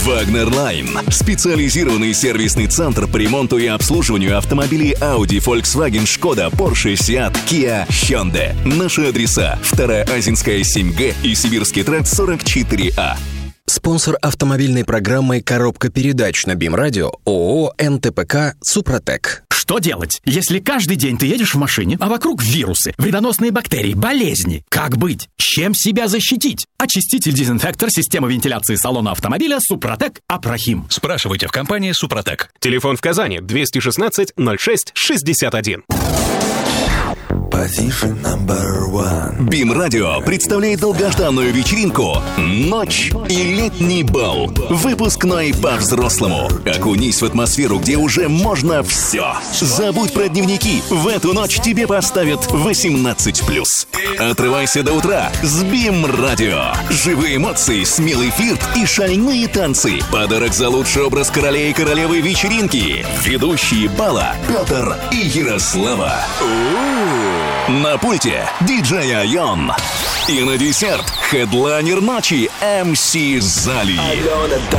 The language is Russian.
Wagner Line. Специализированный сервисный центр по ремонту и обслуживанию автомобилей Audi, Volkswagen, Skoda, Porsche, Seat, Kia, Hyundai. Наши адреса: 2-я Азинская 7Г и Сибирский тракт 44А. Спонсор автомобильной программы «Коробка передач» на БИМ-радио ООО «НТПК Супротек». Что делать, если каждый день ты едешь в машине, а вокруг вирусы, вредоносные бактерии, болезни? Как быть? Чем себя защитить? Очиститель-дезинфектор системы вентиляции салона автомобиля «Супротек Апрахим». Спрашивайте в компании «Супротек». Телефон в Казани 216 06 61. БИМ-радио представляет долгожданную вечеринку «Ночь и летний бал». Выпускной по-взрослому. Окунись в атмосферу, где уже можно все. Забудь про дневники. В эту ночь тебе поставят 18+. Отрывайся до утра с БИМ-радио. Живые эмоции, смелый флирт и шальные танцы. Подарок за лучший образ короля и королевы вечеринки. Ведущие бала Петр и Ярослава. На пульте диджей Айон. И на десерт хедлайнер ночи МС Зали.